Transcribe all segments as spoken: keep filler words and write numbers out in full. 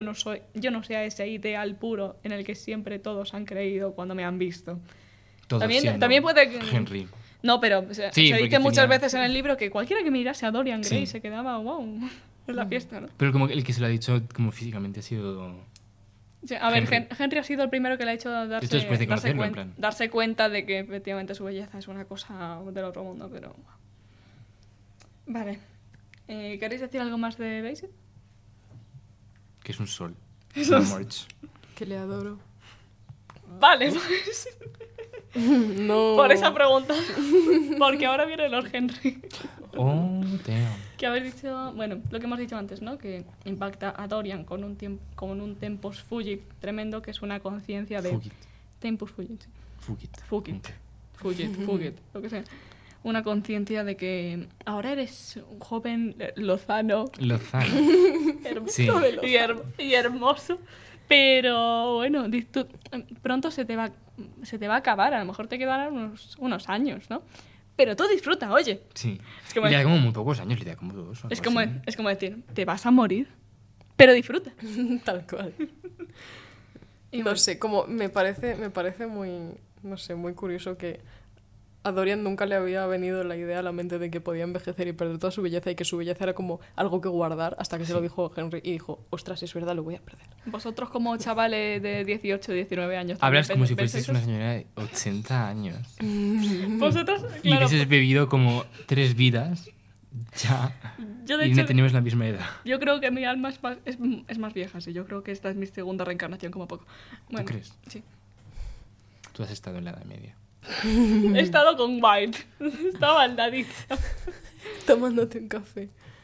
no soy, yo no sea ese ideal puro en el que siempre todos han creído cuando me han visto. Todos También, también puede que... Henry. No, pero o sea, Sí, se porque dice muchas tenía- veces en el libro que cualquiera que mirase a Dorian Gray Sí. se quedaba, wow, en la fiesta, ¿no? Pero como el que se lo ha dicho como físicamente ha sido... Sí, a ver, Henry. Hen- Henry ha sido el primero que le ha hecho darse, Esto después de darse, conocerlo, en cuen- plan. darse cuenta de que efectivamente su belleza es una cosa del otro mundo, pero... Vale. Eh, ¿Queréis decir algo más de Daisy? Que es un sol. Eso Una es- march. Que le adoro. Vale, pues, No. por esa pregunta. Porque ahora viene Lord Henry. Oh, damn. Que habéis dicho, bueno, lo que hemos dicho antes, ¿no? Que impacta a Dorian con un, tiemp- con un tempus fugit tremendo, que es una conciencia de... Fugit. Tempus fugit, sí. Fugit. Fugit. Ok. Fugit, fugit, lo que sea. Una conciencia de que ahora eres un joven eh, lozano, Lozano. hermoso Sí. y, her- y hermoso, pero bueno, di- tú- pronto se te, va, se te va a acabar, a lo mejor te quedarán unos, unos años, ¿no? Pero tú disfruta, oye. Sí. Es como- Y le da como muy pocos años, le da como dos. o Es algo como, así. es como decir, te vas a morir, pero disfruta. Tal cual. Y No bueno, sé, como me parece, me parece muy, no sé, muy curioso que a Dorian nunca le había venido la idea a la mente de que podía envejecer y perder toda su belleza y que su belleza era como algo que guardar hasta que se lo dijo Henry y dijo, ostras, es verdad, lo voy a perder. vosotros como chavales de dieciocho, diecinueve años... Hablas también como si pensáis fueses una eso? señora de ochenta años. Vosotros, Y claro, hubieses bebido como tres vidas. Ya. yo de Y hecho... no tenemos la misma edad. Yo creo que mi alma es más, es, es más vieja, sí. Yo creo que esta es mi segunda reencarnación como poco. Bueno, crees? Sí. Tú has estado en la Edad Media. He estado con White. Estaba al ladito. Tomándote un café.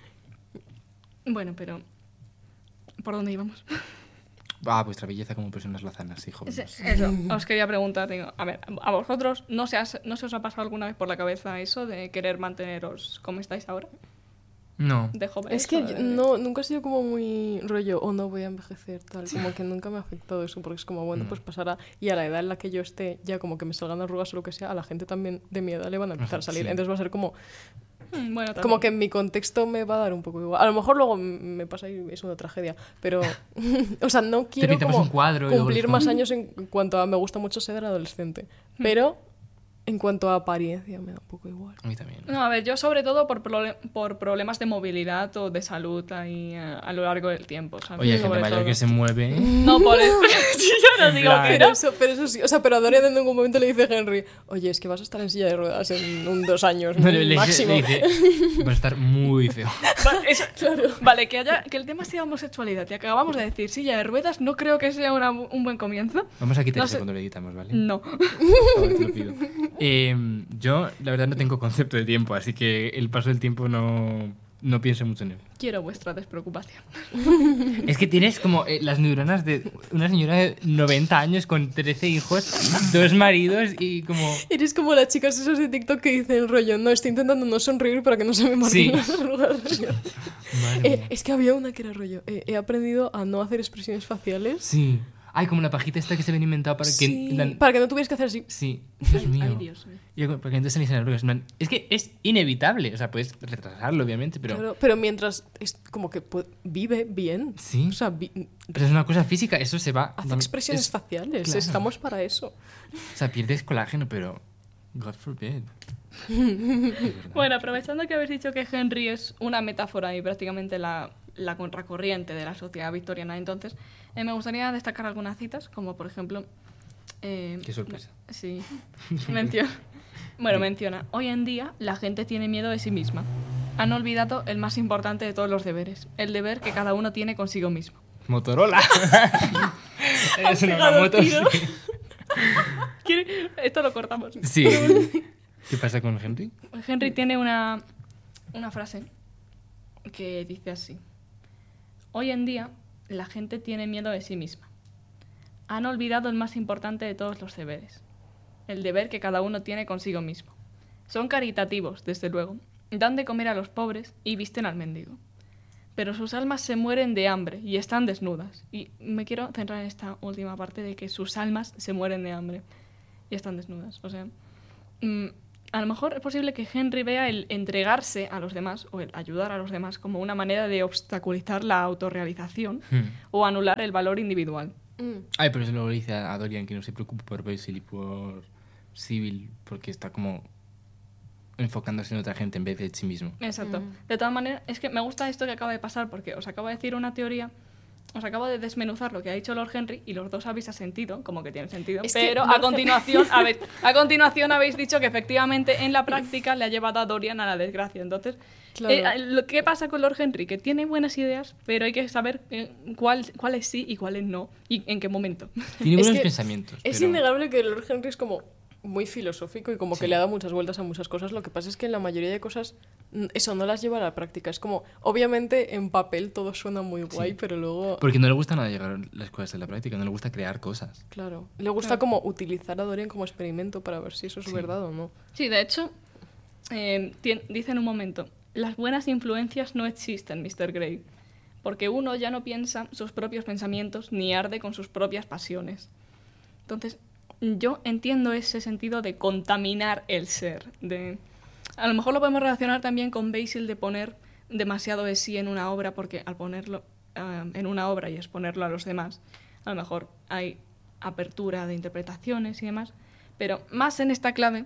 Bueno, pero... ¿Por dónde íbamos? Ah, vuestra belleza como personas lozanas, sí, Ese- jóvenes. Eso, os quería preguntar, digo, a ver, a vosotros, ¿no se, has- ¿no se os ha pasado alguna vez por la cabeza eso de querer manteneros como estáis ahora? No. De jóvenes. Es que o yo- de- no, nunca he sido como muy rollo, o no voy a envejecer, tal, como que nunca me ha afectado eso, porque es como, bueno, Mm. pues pasará, y a la edad en la que yo esté, ya como que me salgan arrugas o lo que sea, a la gente también de mi edad le van a empezar a salir, Sí. entonces va a ser como, Mm, Bueno, también. como que en mi contexto me va a dar un poco igual. A lo mejor luego m- me pasa y es una tragedia, pero, o sea, no quiero pintamos como un cuadro y luego cumplir es más como- años en cuanto a me gusta mucho ser adolescente, pero en cuanto a apariencia me da un poco igual. A mí también. No, a ver, yo sobre todo por, prole- por problemas de movilidad o de salud ahí eh, a lo largo del tiempo, ¿sabes? Oye, hay gente Sobre mayor todo. que se mueve. No, por eso. Sí, yo no En digo plan- que Pero no. eso, pero eso sí, o sea, pero a Dorian en ningún momento le dice a Henry, oye, es que vas a estar en silla de ruedas en un dos años No, le- le- máximo. le dice, va a estar muy feo. Vale, eso- vale, que, haya, que el tema sea homosexualidad. Y acabamos de decir silla de ruedas, no creo que sea una- un buen comienzo. Vamos a quitar No eso sé. cuando lo editamos, ¿vale? No. Por favor, te lo pido. Eh, yo, la verdad, no tengo concepto de tiempo, así que el paso del tiempo no, no pienso mucho en él. Quiero vuestra despreocupación. Es que tienes como eh, las neuronas de una señora de noventa años con trece hijos, dos maridos y como... Eres como las chicas esas de TikTok que dicen rollo, no, estoy intentando no sonreír para que no se me marquen Sí. las arrugas. rollo. Madre Eh, mía. es que había una que era rollo, eh, he aprendido a no hacer expresiones faciales. Sí. Hay como la pajita esta que se habían inventado para que... Sí, en plan- para que no tuvieras que hacer así. Sí, Dios mío. Ay, Dios mío. Y para que no te saliesen arrugas. en plan, Es que es inevitable. O sea, puedes retrasarlo, obviamente, pero... Claro, pero mientras es como que pu- vive bien. Sí. O sea, vi- Pero es una cosa física, eso se va... hace expresiones es- faciales. claro. Estamos para eso. O sea, pierdes colágeno, pero... God forbid. De verdad. Bueno, aprovechando que habéis dicho que Henry es una metáfora y prácticamente la, la contracorriente de la sociedad victoriana, entonces eh, me gustaría destacar algunas citas, como por ejemplo... eh, Qué sorpresa. Sí, menciona. Bueno, menciona, hoy en día la gente tiene miedo de sí misma. Han olvidado el más importante de todos los deberes, el deber que cada uno tiene consigo mismo. Motorola. Es una pegado moto. el tiro. Sí. ¿Quiere- Esto lo cortamos. Sí. ¿Qué pasa con Henry? Henry tiene una, una frase que dice así. Hoy en día la gente tiene miedo de sí misma. Han olvidado el más importante de todos los deberes, el deber que cada uno tiene consigo mismo. Son caritativos, desde luego, dan de comer a los pobres y visten al mendigo. Pero sus almas se mueren de hambre y están desnudas. Y me quiero centrar en esta última parte de que sus almas se mueren de hambre y están desnudas. O sea, mm, a lo mejor es posible que Henry vea el entregarse a los demás o el ayudar a los demás como una manera de obstaculizar la autorrealización Hmm. o anular el valor individual. Mm. Ay, pero eso lo dice a Dorian, que no se preocupe por Basil y por Sybil, porque está como enfocándose en otra gente en vez de en sí mismo. Exacto. Mm. De todas maneras, es que me gusta esto que acaba de pasar porque os acabo de decir una teoría, os acabo de desmenuzar lo que ha dicho Lord Henry y los dos habéis asentido, como que tiene sentido, Es que pero a Lord continuación, habéis, a continuación habéis dicho que efectivamente en la práctica le ha llevado a Dorian a la desgracia. Entonces, Claro. eh, lo ¿qué pasa con Lord Henry? Que tiene buenas ideas, pero hay que saber eh, cuál, cuáles sí y cuáles no y en qué momento. Tiene Es buenos que pensamientos. Es pero... innegable que Lord Henry es como muy filosófico y como Sí. que le ha dado muchas vueltas a muchas cosas. Lo que pasa es que en la mayoría de cosas mm, eso no las lleva a la práctica. Es como, obviamente en papel todo suena muy guay, Sí. pero luego, Porque no le gusta nada llegar las cosas en la práctica, no le gusta crear cosas. claro, le gusta Claro. como utilizar a Dorian como experimento para ver si eso es Sí. verdad o no. Sí, de hecho, eh, tien- dice en un momento, las buenas influencias no existen, mister Grey, porque uno ya no piensa sus propios pensamientos ni arde con sus propias pasiones. Entonces, yo entiendo ese sentido de contaminar el ser. De... A lo mejor lo podemos relacionar también con Basil de poner demasiado de sí en una obra, porque al ponerlo eh, en una obra y exponerlo a los demás, a lo mejor hay apertura de interpretaciones y demás, pero más en esta clave,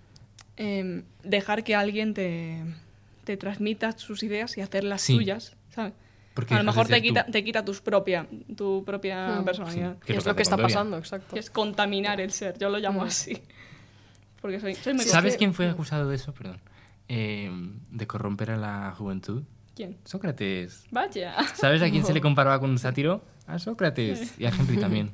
eh, dejar que alguien te, te transmita sus ideas y hacerlas Sí. suyas, ¿sabes? Porque A lo dejas de mejor te ser quita, tú. te quita tus propia, tu propia Mm. personalidad. Sí. Y es es lo lo que que hace está con Dorian. pasando, exacto. Que es contaminar el ser, yo lo llamo Mm. así. Porque soy, soy muy... Sí, es ¿Sabes que- quién fue acusado de eso? Perdón. Eh, de corromper a la juventud. ¿Quién? Sócrates. Vaya. ¿Sabes a quién se le comparaba con un sátiro? A Sócrates. Y a Henry también.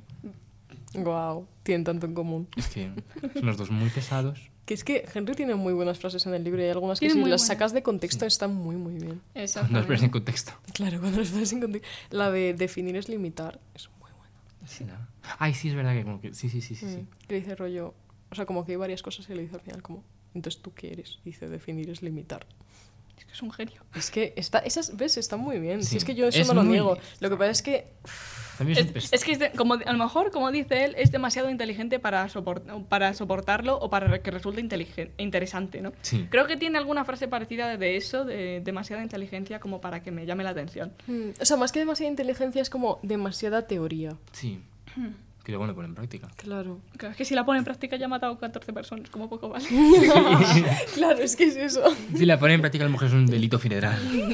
Wow, tienen tanto en común. Es que son los dos muy pesados. Que es que Henry tiene muy buenas frases en el libro y hay algunas que Tiene si muy las buenas. sacas de contexto Sí. están muy muy bien. No los Exactamente. pones en contexto. Claro, cuando las pones en contexto. La de definir es limitar es muy buena. Sí, ¿no? Ay, sí, es verdad que como que... Sí, sí, sí, sí. sí. Mm. Que le dice rollo, o sea, como que hay varias cosas y le dice al final como, entonces ¿tú qué eres? Dice, definir es limitar. Es que es un genio. Es que está, esas, ¿ves? Está muy bien. Sí. Si es que yo eso Es no lo muy niego. listo. Lo que pasa es que, También es, Es, un pes- es que es de- como, a lo mejor, como dice él, es demasiado inteligente para, soport- para soportarlo o para que resulte inteligen- interesante, ¿no? Sí. Creo que tiene alguna frase parecida de eso, de demasiada inteligencia como para que me llame la atención. mm, o sea, más que demasiada inteligencia es como demasiada teoría. Sí. Que luego lo pone en práctica. Claro. Claro, es que si la pone en práctica ya ha matado catorce personas, como poco vale. Claro, es que es eso. Si la pone en práctica, a lo mejor es un delito federal.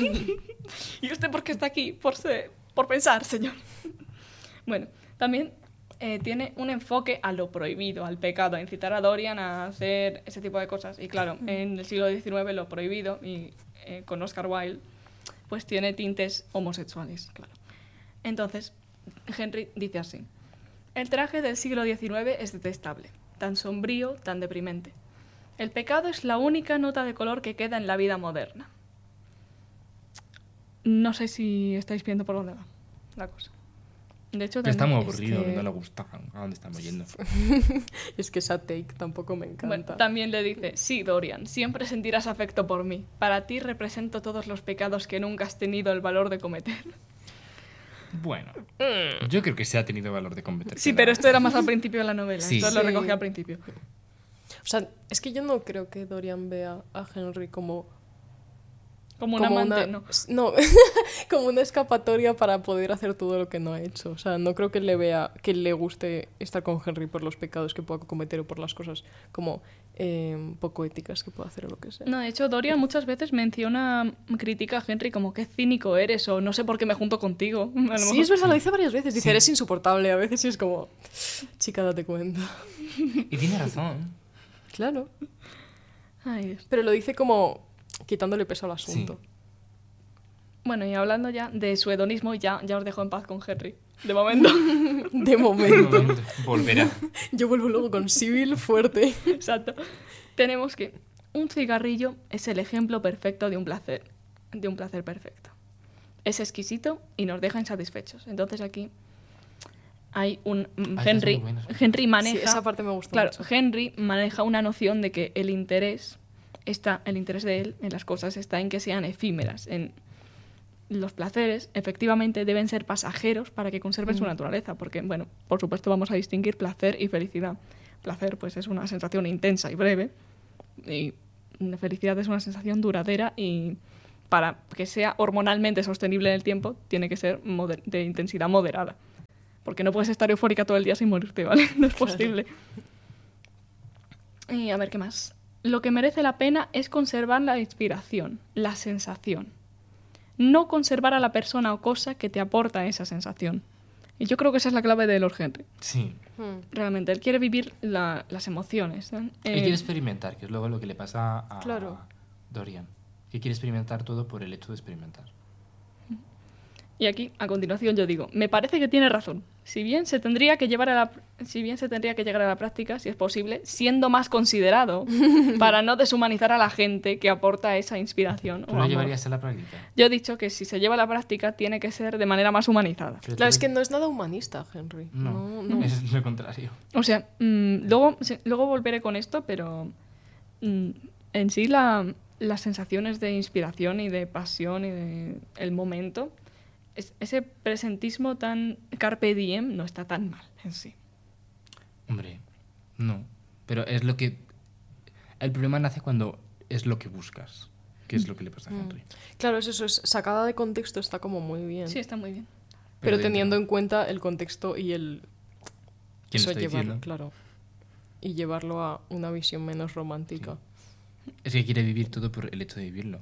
¿Y usted por qué está aquí? Por, ser- por pensar, señor. Bueno, también eh, tiene un enfoque a lo prohibido, al pecado, a incitar a Dorian a hacer ese tipo de cosas. Y claro, en el siglo diecinueve lo prohibido, y eh, con Oscar Wilde, pues tiene tintes homosexuales, claro. Entonces, Henry dice así. El traje del siglo diecinueve es detestable, tan sombrío, tan deprimente. El pecado es la única nota de color que queda en la vida moderna. No sé si estáis viendo por dónde va la cosa. De hecho, Que está muy es aburrido, que- no le gusta. ¿A dónde estamos yendo? Es que esa take tampoco me encanta. bueno, también le dice, sí, Dorian, siempre sentirás afecto por mí. Para ti represento todos los pecados que nunca has tenido el valor de cometer. Bueno, yo creo que se ha tenido valor de cometer. Sí, pero esto era más al principio de la novela. Sí. Esto lo Sí. recogí al principio. O sea, es que yo no creo que Dorian vea a Henry como... Como un como amante, una- no. No, como una escapatoria para poder hacer todo lo que no ha hecho. O sea, no creo que le vea, que le guste estar con Henry por los pecados que pueda cometer o por las cosas como eh, poco éticas que pueda hacer o lo que sea. No, de hecho, Dorian muchas veces menciona, critica a Henry como qué cínico eres o no sé por qué me junto contigo. A lo Sí, mejor- es verdad, lo dice varias veces. Dice, Sí. eres insoportable. A veces y es como, chica, date cuenta. Y tiene razón. Claro. Ay, Dios. Pero lo dice como quitándole peso al asunto. Bueno, y hablando ya de su hedonismo, ya, ya os dejo en paz con Henry. De momento. De momento. Volverá. Yo vuelvo luego con Sybil fuerte. Exacto. Tenemos que un cigarrillo es el ejemplo perfecto de un placer, de un placer perfecto. Es exquisito y nos deja insatisfechos. Entonces aquí hay un mm, Ah, esta es Henry, muy buena, sí. Henry maneja, Sí, esa parte me gusta claro, mucho. Henry maneja una noción de que el interés está, el interés de él en las cosas está en que sean efímeras, en los placeres efectivamente deben ser pasajeros para que conserven su Mm. naturaleza, porque, bueno, por supuesto vamos a distinguir placer y felicidad. Placer, pues, es una sensación intensa y breve, Y la felicidad es una sensación duradera y para que sea hormonalmente sostenible en el tiempo tiene que ser moder- de intensidad moderada. Porque no puedes estar eufórica todo el día sin morirte, ¿vale? No es posible. Y a ver, ¿qué más? Lo que merece la pena es conservar la inspiración, la sensación. No conservar a la persona o cosa que te aporta esa sensación. Y yo creo que esa es la clave de Lord Henry. Sí. Hmm. Realmente, él quiere vivir la- las emociones, ¿no? Él Eh, quiere experimentar, que es luego lo que le pasa a Claro. Dorian. Que quiere experimentar todo por el hecho de experimentar. Y aquí, a continuación, yo digo, me parece que tiene razón. Si bien se tendría que llevar a la, si bien se tendría que llegar a la práctica, si es posible, siendo más considerado para no deshumanizar a la gente que aporta esa inspiración. o ¿Tú lo amor. llevarías a la práctica? Yo he dicho que si se lleva a la práctica tiene que ser de manera más humanizada. Pero Claro, tú es que lo- no es nada humanista, Henry. No, No, no. es lo contrario. O sea, mm, luego, se- luego volveré con esto, pero mm, en sí la, las sensaciones de inspiración y de pasión y de el momento, es- ese presentismo tan carpe diem no está tan mal en sí. Hombre, no. Pero es lo que... El problema nace cuando es lo que buscas. Que es lo que le pasa a Henry. Claro, es eso, es sacada de contexto está como muy bien. Sí, está muy bien. pero dentro- teniendo en cuenta el contexto y el... ¿Quién eso, lo está llevarlo, diciendo? claro. Y llevarlo a una visión menos romántica. Es que quiere vivir todo por el hecho de vivirlo.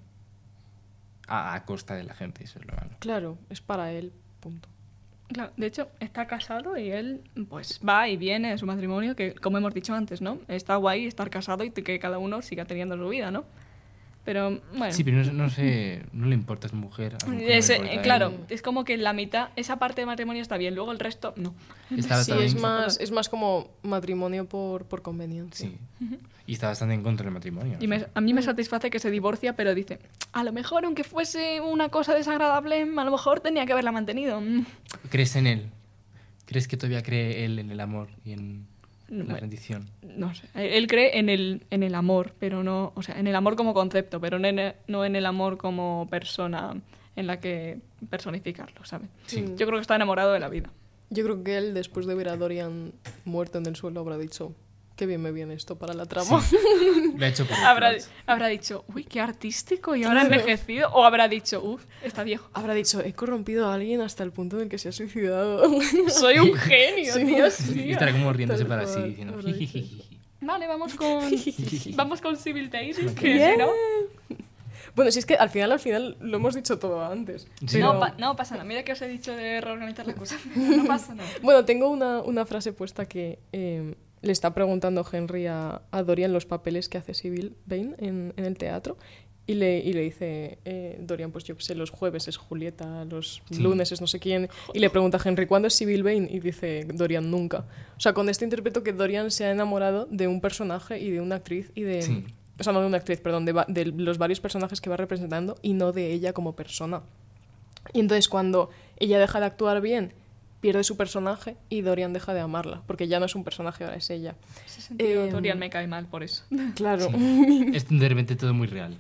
A, a costa de la gente, eso es lo malo. Claro, es para él, punto. Claro, de hecho, está casado y él pues va y viene a su matrimonio, que como hemos dicho antes, ¿no? Está guay estar casado y que cada uno siga teniendo su vida, ¿no? Pero, bueno... Sí, pero no, no sé, no le importa, es mujer. a lo mejor no le Ese- importa a él. claro, es como que la mitad, esa parte de matrimonio está bien, luego el resto no. Está Sí, bastante es en- más, es más como matrimonio por, por conveniencia. Sí. Y está bastante en contra del matrimonio. Y o me- sea. a mí me satisface que se divorcia, pero dice, a lo mejor aunque fuese una cosa desagradable, a lo mejor tenía que haberla mantenido. Mm. ¿Crees en él? ¿Crees que todavía cree él en el amor y en la Bueno, rendición? no sé, él cree en el, en el amor, pero no, o sea, en el amor como concepto, pero no en el, no en el amor como persona en la que personificarlo, ¿sabes? Sí. Yo creo que está enamorado de la vida. Yo creo que él, después de ver a Dorian muerto en el suelo, habrá dicho, qué bien me viene esto para la trama. Lo ha hecho por el Habrá, plot. habrá dicho, uy, qué artístico, y ahora ha envejecido, o habrá dicho, uff, está viejo. Habrá dicho, he corrompido a alguien hasta el punto en que se ha suicidado. Soy un genio, Sí. Dios Y mío. estará como riéndose Tal para sí, cual, diciendo... habrá dicho "Jijijiji". Vale, vamos con, vamos con Civil Daisy, que Bien. si no... Bueno, si es que al final, al final lo hemos dicho todo antes. Sí. pero- No, pa- no pasa nada. Mira que os he dicho de reorganizar la cosa. No pasa nada. Bueno, tengo una, una frase puesta que eh, le está preguntando Henry a, a Dorian los papeles que hace Sybil Vane en, en el teatro. Y le, y le dice, eh, Dorian, pues yo qué sé, los jueves es Julieta, los Sí. lunes es no sé quién. Y le pregunta a Henry, ¿cuándo es Sybil Vane? Y dice, Dorian, nunca. O sea, con esto interpreto que Dorian se ha enamorado de un personaje y de una actriz y de... Sí. O sea, no de una actriz, perdón, de, va- de los varios personajes que va representando y no de ella como persona. Y entonces cuando ella deja de actuar bien, pierde su personaje y Dorian deja de amarla, porque ya no es un personaje, ahora es ella. En ese sentido, Em, Dorian me cae mal por eso. Claro. Es de repente todo muy real.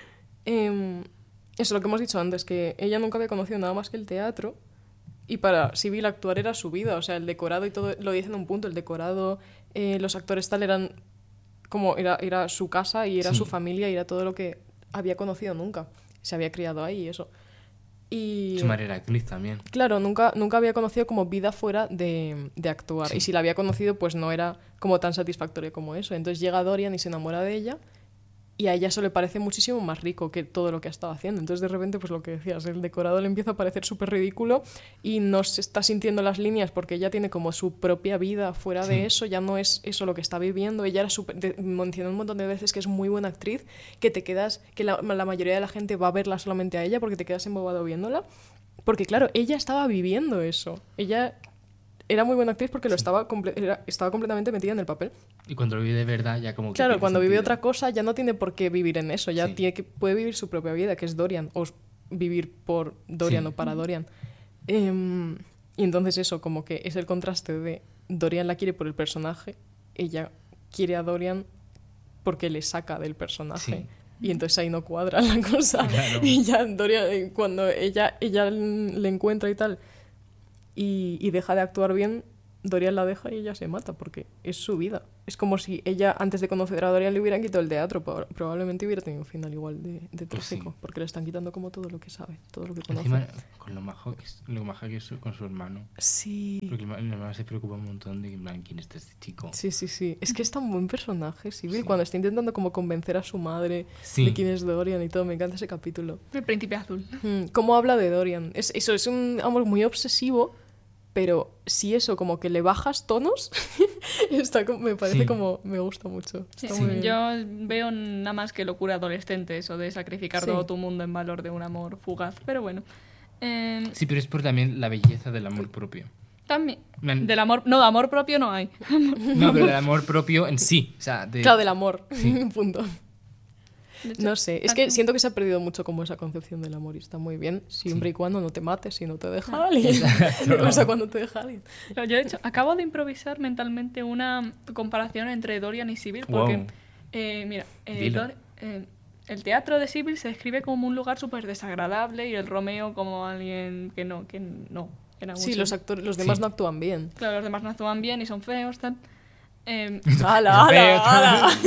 Em, eso, lo que hemos dicho antes, que ella nunca había conocido nada más que el teatro y para Sybil actuar era su vida, o sea, el decorado y todo, lo dice en un punto, el decorado, eh, los actores tal eran como, era, era su casa y era Sí. su familia y era todo lo que había conocido nunca, se había criado ahí y eso. Y... Su madre era actriz también. Claro, nunca, nunca había conocido como vida fuera de, de actuar. Sí. Y si la había conocido, pues no era como tan satisfactoria como eso. Entonces llega Dorian y se enamora de ella. Y a ella eso le parece muchísimo más rico que todo lo que ha estado haciendo. Entonces de repente, pues lo que decías, el decorado le empieza a parecer súper ridículo y no se está sintiendo las líneas porque ella tiene como su propia vida fuera Sí. de eso. Ya no es eso lo que está viviendo. Ella era súper... de- mencionó un montón de veces que es muy buena actriz, que te quedas... que la, la mayoría de la gente va a verla solamente a ella porque te quedas embobado viéndola. Porque claro, ella estaba viviendo eso. Ella era muy buena actriz porque lo estaba, comple- era- estaba completamente metida en el papel. Y cuando lo vive de verdad, ya como que. Claro, pierde cuando vive sentido. otra cosa ya no tiene por qué vivir en eso. Ya Sí. tiene que, puede vivir su propia vida, que es Dorian. O s- vivir por Dorian Sí. o para Dorian. Em, y entonces eso, como que es el contraste de Dorian la quiere por el personaje, ella quiere a Dorian porque le saca del personaje. Sí. Y entonces ahí no cuadra la cosa. Claro. Y ya Dorian, eh, cuando ella, ella le encuentra y tal, y, y deja de actuar bien, Dorian la deja y ella se mata porque es su vida. Es como si ella, antes de conocer a Dorian, le hubieran quitado el teatro. Pro- Probablemente hubiera tenido un final igual de, de Pues sí. trágico, porque le están quitando como todo lo que sabe, todo lo que conoce. Encima, con lo majo que es, lo maja que es su- con su hermano. Sí. Porque el hermano se preocupa un montón de que, en plan, ¿quién es este chico? Sí, sí, sí. Es que es tan buen personaje, Sibyl, Sí. cuando está intentando como convencer a su madre Sí. de quién es Dorian y todo. Me encanta ese capítulo. El príncipe azul. Mm, ¿Cómo habla de Dorian? Es, eso es un amor muy obsesivo, pero si eso como que le bajas tonos, está como- me parece Sí. como... Me gusta mucho. Sí, Está Sí. muy bien. Yo veo nada más que locura adolescente eso de sacrificar Sí. todo tu mundo en valor de un amor fugaz. Pero bueno. Eh, Sí, pero es por también la belleza del amor propio. también. En plan, Del amor. No, de amor propio no hay. No, pero del amor propio en sí. O sea, de... Claro, del amor. Sí. Punto. De hecho, No sé, es tanto- que siento que se ha perdido mucho como esa concepción del amor y está muy bien, siempre Sí. y cuando no te mates y no te deja Claro. alguien. Exacto. ¿Qué pasa cuando te deja alguien? Pero yo, de hecho, acabo de improvisar mentalmente una comparación entre Dorian y Sibyl, porque, Wow. eh, mira, eh, Dilo. Dor- eh, el teatro de Sibyl se describe como un lugar súper desagradable y el Romeo como alguien que no, que no. que en algún Sí, los sitio- actores, los demás Sí. no actúan bien. Claro, los demás no actúan bien y son feos, tal. Eh, ¡Hala, Feo, hala, hala!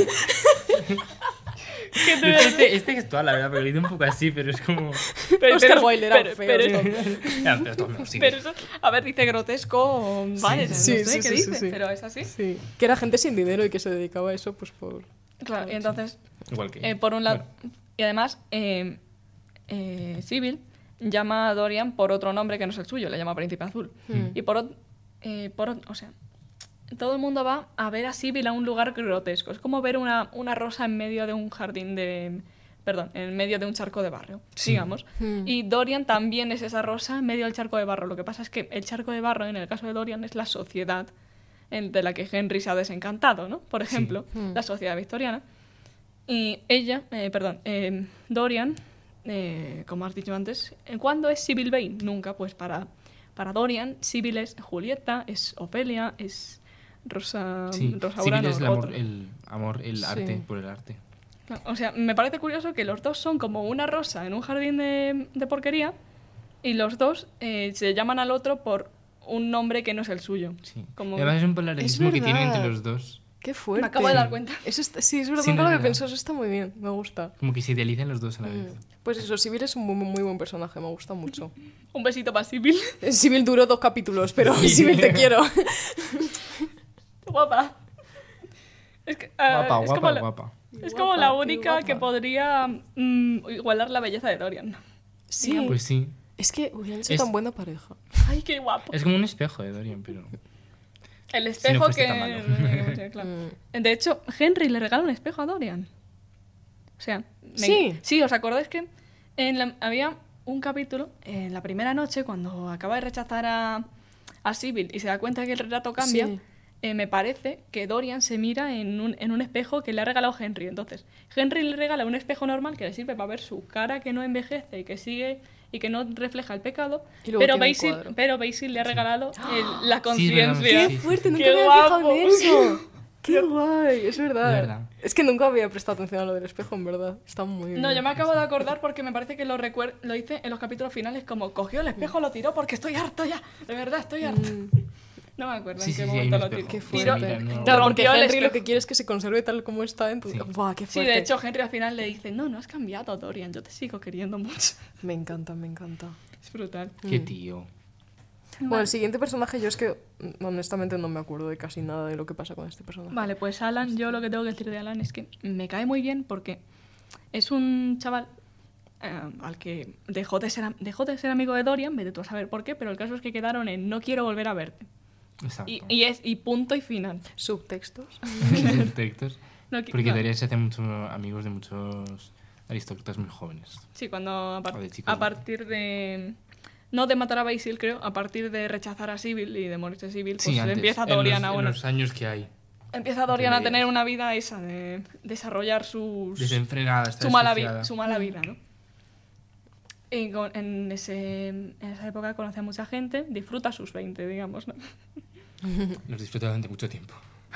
¿qué te voy a decir? Este, este gestual, la verdad, pero lo hice un poco así, pero es como... Pero- Oscar pero- Wilde era pero- feo, pero- tío. Ya, pero esto no, sí. Pero eso, a ver, dice grotesco, vale, sí, no sí, sé sí, qué sí, dice, sí. pero es así. Sí, que era gente sin dinero y que se dedicaba a eso pues por... Claro, y entonces, Igual que... eh, por un lado, Bueno, y además, eh, eh, Sibyl llama a Dorian por otro nombre que no es el suyo, le llama Príncipe Azul. Hmm. Y por, ot- eh, por ot- o sea, todo el mundo va a ver a Sibyl a un lugar grotesco. Es como ver una, una rosa en medio de un jardín de... Perdón, en medio de un charco de barro, Sí. digamos. Hmm. Y Dorian también es esa rosa en medio del charco de barro. Lo que pasa es que el charco de barro, en el caso de Dorian, es la sociedad en- de la que Henry se ha desencantado, ¿no? Por ejemplo, Hmm. la sociedad victoriana. Y ella, eh, perdón, eh, Dorian, eh, como has dicho antes, ¿eh, ¿cuándo es Sibyl Vane? Nunca, pues para, para Dorian, Sibyl es Julieta, es Ofelia, es Rosa, sí, Rosa Sibyl Urano, es el amor, otra. el, amor, el Sí. arte, por el arte. Claro, o sea, me parece curioso que los dos son como una rosa en un jardín de, de porquería y los dos eh, se llaman al otro por un nombre que no es el suyo. Sí. Como- Además es un paralelismo que tienen verdad. entre los dos. ¡Qué fuerte! Me acabo de dar cuenta. Eso está- sí, es verdad, Sí, nunca no lo es había verdad. pensado, eso está muy bien, me gusta. Como que se idealizan los dos a la vez. Mm. Pues eso, Sibyl es un muy, muy buen personaje, me gusta mucho. Un besito para Sibyl. Sibyl duró dos capítulos, pero Sí. Sibyl te quiero. Guapa. Es, que, ah, Guapa, es guapa, como la, guapa. es Guapa, como la qué única guapa. que podría mm, igualar la belleza de Dorian. Sí, Pues sí. es que hubieran sido Es- tan buena pareja. Ay, qué guapo. Es como un espejo de Dorian, pero... El espejo fuese que... tan malo. Sí, claro. Mm. De hecho, Henry le regala un espejo a Dorian. O sea, me- Sí. Sí, ¿os acordáis que en la- había un capítulo en la primera noche cuando acaba de rechazar a, a Sibyl y se da cuenta que el retrato cambia? Sí. Eh, me parece que Dorian se mira en un, en un espejo que le ha regalado Henry. Entonces, Henry le regala un espejo normal que le sirve para ver su cara que no envejece y que sigue y que no refleja el pecado. Y luego Pero tiene un Basil, cuadro. pero Basil le ha regalado el- la Sí, es verdad, conciencia. ¡Qué sí, fuerte! sí. Nunca ¡Qué me había fijado guapo! en eso. ¡Qué guay! Es verdad. De verdad. Es que nunca había prestado atención a lo del espejo, en verdad. Está muy bien. No, yo me acabo de acordar porque me parece que lo recuer- lo hice en los capítulos finales como cogió el espejo, lo tiró porque estoy harto ya. De verdad, estoy harto. Mm, No me acuerdo Sí, en qué sí, sí, hay momento un lo espejo. tiró. Qué Sí, Tiró- fuerte. mira, no- Claro, porque rompió el Henry lo espejo. que quiere es que se conserve tal como está. Entonces... Sí. ¡Buah, qué Sí, fuerte! de hecho, Henry al final le dice, no, no has cambiado, Dorian, yo te sigo queriendo mucho. Me encanta, me encanta. Es brutal. Qué Mm. tío. Bueno, el siguiente personaje yo es que mm, honestamente no me acuerdo de casi nada de lo que pasa con este personaje. Vale, pues Alan, yo lo que tengo que decir de Alan es que me cae muy bien porque es un chaval eh, al que dejó de, ser, am- dejó de ser amigo de Dorian, vete tú a saber por qué, pero el caso es que quedaron en no quiero volver a verte. Exacto. Y, y es y punto y final. Subtextos. Textos. No qui- Porque no. Dorian se hace muchos amigos de muchos aristócratas muy jóvenes. Sí, cuando a, par- O de chicos, a ¿no? partir de... No de matar a Basil, creo, a partir de rechazar a Sibyl y de morirse Sibyl, pues Sí, antes, empieza en Dorian los, a en bueno, los años que hay. empieza Dorian a medias. tener una vida esa de desarrollar sus Desenfrenada, está su mala, vi- desquiciada. su mala vida, ¿no? Y con- en, ese, en esa época conoce a mucha gente, disfruta sus veinte, digamos, ¿no? Los disfruto durante mucho tiempo.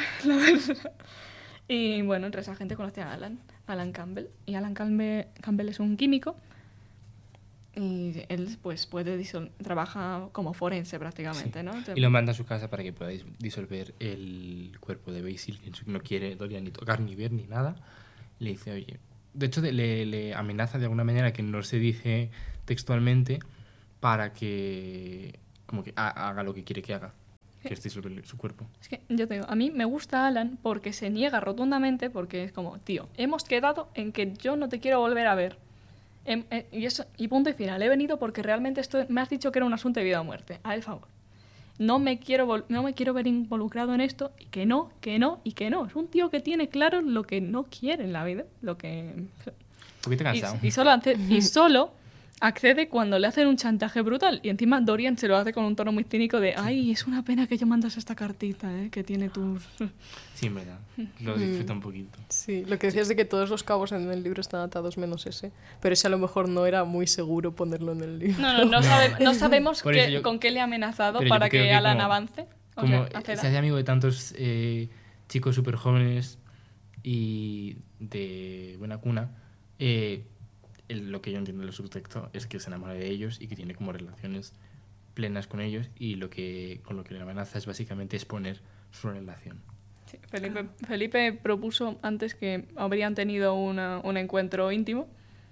Y bueno, entre esa gente conoce a Alan, Alan Campbell. Y Alan Campbell, Campbell es un químico Y él pues puede disol- trabaja como forense prácticamente, Sí. ¿no? Y lo manda a su casa para que pueda dis- disolver el cuerpo de Basil, que no quiere Dorian ni tocar, ni ver, ni nada. Le dice, oye... De hecho, de- le, le amenaza de alguna manera que no se dice textualmente para que... Como que ha- haga lo que quiere que haga. Que es disolver su cuerpo. Es que yo te digo, a mí me gusta Alan porque se niega rotundamente porque es como, tío, hemos quedado en que yo no te quiero volver a ver. Em- eh, y, eso, y punto y final. He venido porque realmente esto me has dicho que era un asunto de vida o muerte. A el favor. No me quiero vol- no me quiero ver involucrado en esto y que no, que no y que no. Es un tío que tiene claro lo que no quiere en la vida, lo que Un poquito y, cansado. y solo hace- y solo accede cuando le hacen un chantaje brutal. Y encima Dorian se lo hace con un tono muy cínico de, ay, es una pena que yo mandas esta cartita, ¿eh? Que tiene tus... Sí, en verdad. Lo disfruta un poquito. Sí, lo que decías de que todos los cabos en el libro están atados menos ese. Pero ese a lo mejor no era muy seguro ponerlo en el libro. No, no, no, sabe- no sabemos Por qué- eso yo- con qué le ha amenazado Pero yo para creo que, que Alan como- avance. O Como sea, se acceda. hace amigo de tantos eh, chicos súper jóvenes y de buena cuna, eh, el- lo que yo entiendo del subtexto es que se enamora de ellos y que tiene como relaciones plenas con ellos, y lo que con lo que le amenaza es básicamente exponer su relación. Sí, Felipe, Felipe propuso antes que habrían tenido una- un encuentro íntimo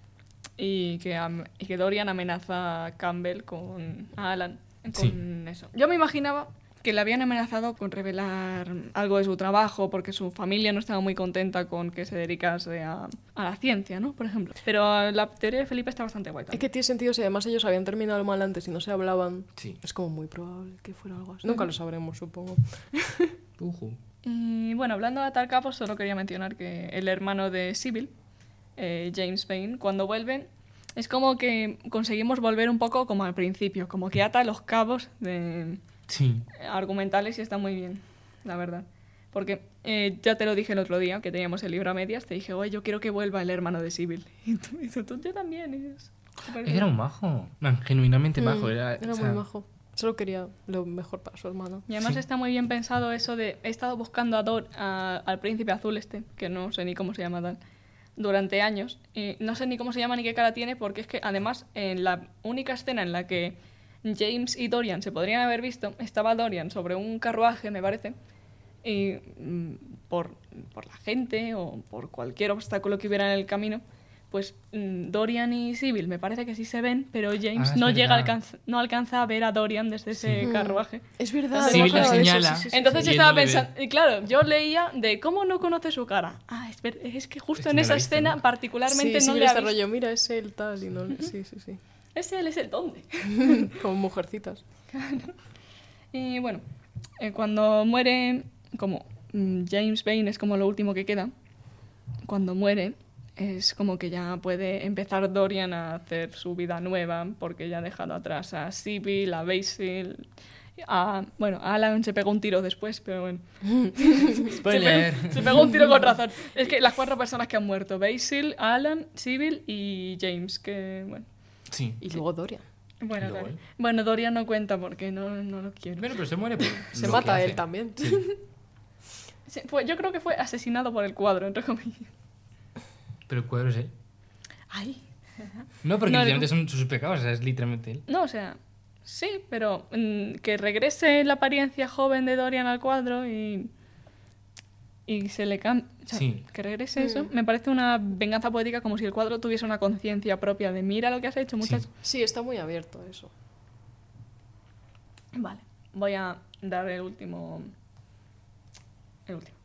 y que, am- y que Dorian amenaza a Campbell con a Alan con Sí. eso. Yo me imaginaba que le habían amenazado con revelar algo de su trabajo porque su familia no estaba muy contenta con que se dedicase a, a la ciencia, ¿no? Por ejemplo. Pero la teoría de Felipe está bastante guay Es también. que tiene sentido si además ellos habían terminado mal antes y no se hablaban. Sí. Es como muy probable que fuera algo así. Nunca lo sabremos, supongo. Ujú. Y bueno, hablando de atar cabos, solo quería mencionar que el hermano de Sybil, eh, James Payne, cuando vuelve, es como que conseguimos volver un poco como al principio, como que ata los cabos de Sí. argumentales y está muy bien, la verdad. Porque eh, ya te lo dije el otro día, que teníamos el libro a medias, te dije, oye, yo quiero que vuelva el hermano de Sybil. Y tú, y tú, tú, yo también. Y es súper Es que era un majo. Man, genuinamente majo. Mm, Era, era o sea, muy majo. Solo quería lo mejor para su hermano. Y además Sí. está muy bien pensado eso de... He estado buscando a Dor, a- al príncipe azul este, que no sé ni cómo se llama tal, durante años. Y no sé ni cómo se llama ni qué cara tiene, porque es que además en la única escena en la que James y Dorian se podrían haber visto, estaba Dorian sobre un carruaje, me parece, y mm, por, por la gente o por cualquier obstáculo que hubiera en el camino, pues mm, Dorian y Sybil me parece que sí se ven, pero James Ah, es no llega a verdad. alcanza- no alcanza a ver a Dorian desde ese Mm. carruaje. Es verdad. Sybil no me la acordaba de eso, señala. sí, sí, sí. Entonces Y yo él estaba no le ve. pensando, y claro, yo leía de cómo no conoce su cara. Ah, es, ver- es que justo Es que en no la esa he visto escena nunca. particularmente Sí, no sí, le ha este visto. rollo, mira, es él tal y no... Sí, sí, sí. Es él, es el dónde. Como mujercitas. Y bueno, eh, cuando muere, como mm, James Payne es como lo último que queda, cuando muere es como que ya puede empezar Dorian a hacer su vida nueva porque ya ha dejado atrás a Sybil, a Basil, a... Bueno, a Alan se pegó un tiro después, pero bueno. Spoiler. Se pegó, se pegó un tiro con razón. Es que las cuatro personas que han muerto, Basil, Alan, Sybil y James, que bueno... Sí. Y luego Dorian. Bueno, Y luego Dorian. él. bueno, Dorian no cuenta porque no, no lo quiero. Bueno, pero se muere por Se lo mata que a él hace. también. Sí. Sí, fue- yo creo que fue asesinado por el cuadro, entre comillas. Pero el cuadro es él. Ay. No, porque No, literalmente son sus pecados, o sea, es literalmente él. No, o sea, sí, pero mm, que regrese la apariencia joven de Dorian al cuadro y, y se le cambie. O sea, Sí. que regrese eso, Mm. me parece una venganza poética como si el cuadro tuviese una conciencia propia de mira lo que has hecho, muchacho. Sí, está muy abierto eso. Vale, voy a dar el último. El último.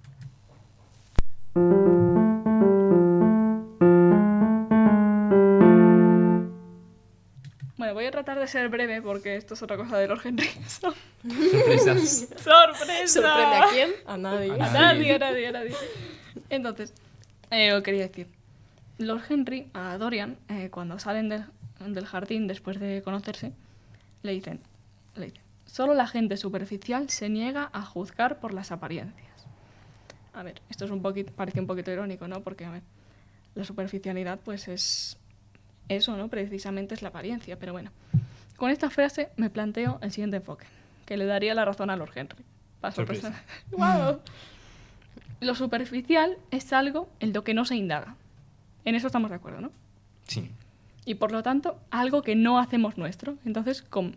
Bueno, voy a tratar de ser breve porque esto es otra cosa de Lord Henry. Sorpresas. ¡Sorpresa! ¿Sorprende a quién? A nadie. A A nadie, a nadie, a nadie. Entonces, eh, os quería decir, Lord Henry a Dorian, eh, cuando salen del, del jardín después de conocerse, le dicen, le dicen, solo la gente superficial se niega a juzgar por las apariencias. A ver, esto es un poquito, parece un poquito irónico, ¿no? Porque, a ver, la superficialidad, pues es eso, ¿no? Precisamente es la apariencia, pero bueno. Con esta frase me planteo el siguiente enfoque, que le daría la razón a Lord Henry. Para sorpresa. ¡Guau! Lo superficial es algo en lo que no se indaga. En eso estamos de acuerdo, ¿no? Sí. y por lo tanto algo que no hacemos nuestro. Entonces, com-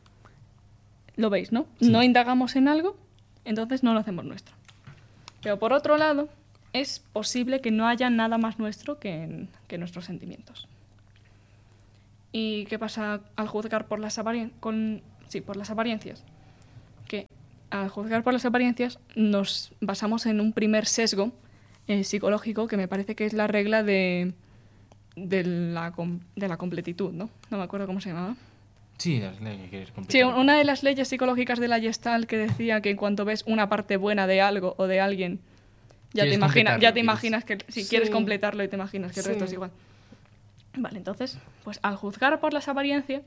lo veis, ¿no? Sí. No indagamos en algo, entonces no lo hacemos nuestro. Pero por otro lado, es posible que no haya nada más nuestro que, en- que nuestros sentimientos. ¿Y qué pasa al juzgar por las, aparien- con, sí, por las apariencias? Que al juzgar por las apariencias nos basamos en un primer sesgo eh, psicológico que me parece que es la regla de, de, la, com- de la completitud, ¿no? No me acuerdo cómo se llamaba. Sí, la ley que quieres Sí, completar. una de las leyes psicológicas de la Gestalt que decía que en cuanto ves una parte buena de algo o de alguien, ya te, Quieres imagina, completarlo, ya te quieres- imaginas que si Sí. quieres completarlo y te imaginas que el Sí. resto es igual. Vale, entonces, pues al juzgar por las apariencias,